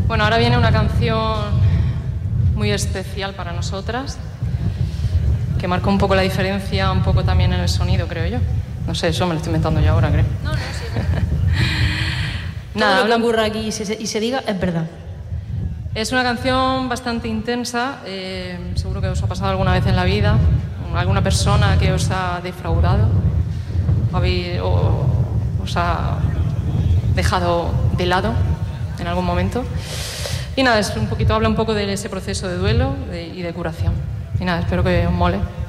Bueno, ahora viene una canción muy especial para nosotras, que marca un poco la diferencia, un poco también en el sonido, creo yo. No sé, eso me lo estoy inventando yo ahora, creo. No, sí. Nada, todo lo que ocurra aquí y se diga es verdad. Es una canción bastante intensa, seguro que os ha pasado alguna vez en la vida, alguna persona que os ha defraudado o os ha dejado de lado en algún momento. Y nada, habla un poco de ese proceso de duelo y de curación. Y nada, espero que os mole.